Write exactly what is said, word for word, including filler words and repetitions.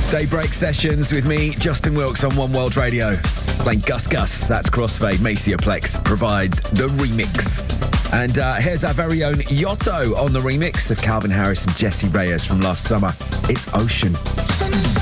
Daybreak Sessions with me, Justin Wilkes, on One World Radio. Playing Gus Gus, that's Crossfade. Maciaplex provides the remix. And uh, here's our very own Yotto on the remix of Calvin Harris and Jessie Reyes from last summer. It's Ocean.